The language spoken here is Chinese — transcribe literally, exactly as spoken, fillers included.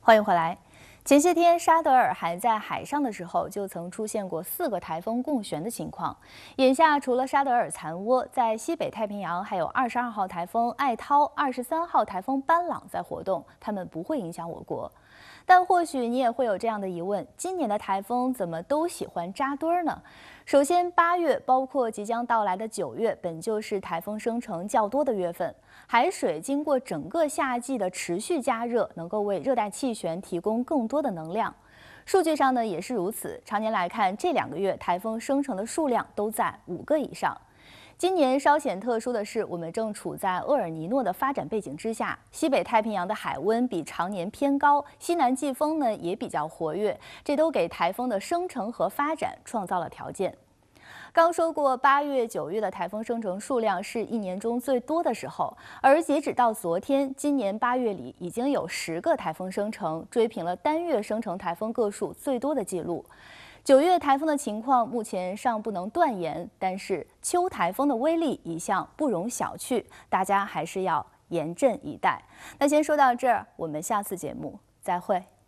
欢迎回来。前些天，沙德尔还在海上的时候，就曾出现过四个台风共旋的情况。眼下，除了沙德尔残涡，在西北太平洋还有二十二号台风艾涛、二十三号台风班朗在活动，它们不会影响我国。但或许你也会有这样的疑问：今年的台风怎么都喜欢扎堆儿呢？首先，八月包括即将到来的九月，本就是台风生成较多的月份。海水经过整个夏季的持续加热，能够为热带气旋提供更多的能量。数据上呢也是如此，常年来看，这两个月台风生成的数量都在五个以上。今年稍显特殊的是，我们正处在厄尔尼诺的发展背景之下，西北太平洋的海温比常年偏高，西南季风呢也比较活跃，这都给台风的生成和发展创造了条件。刚说过，八月、九月的台风生成数量是一年中最多的时候，而截止到昨天，今年八月里已经有十个台风生成，追平了单月生成台风个数最多的记录。九月台风的情况目前尚不能断言，但是秋台风的威力一向不容小觑，大家还是要严阵以待。那先说到这儿，我们下次节目再会。